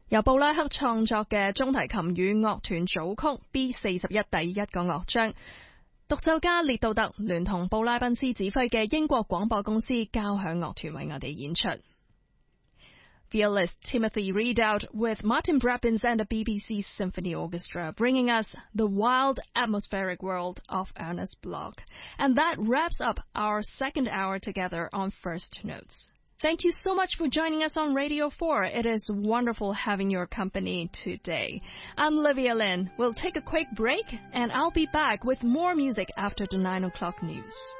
由布拉克創作嘅中提琴與樂團組曲 B41第一個樂章，獨奏家列杜特聯同布拉賓斯指揮嘅英國廣播公司交響樂團為我哋演出。Violist Timothy Ridout with Martin Brappins and the BBC Symphony Orchestra bringing us the wild atmospheric world of Ernest Bloch. And that wraps up our second hour together on First Notes. Thank you so much for joining us on Radio 4. It is wonderful having your company today. I'm Livia Lynn. We'll take a quick break and I'll be back with more music after the 9 o'clock news.